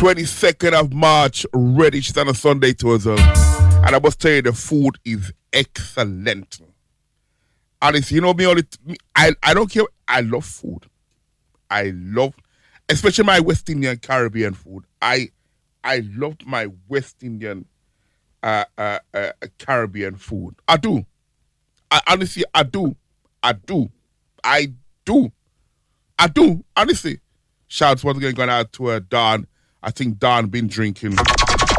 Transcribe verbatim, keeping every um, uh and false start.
twenty-second of March, ready. She's on a Sunday to us. Uh, and I must tell you, the food is excellent. Honestly, you know me, all it, me I, I don't care. I love food. I love, especially my West Indian Caribbean food. I I loved my West Indian uh, uh, uh, Caribbean food. I do. I honestly, I do. I do. I do. I do. Honestly. Shouts once again going out to uh, Don. I think Don been drinking.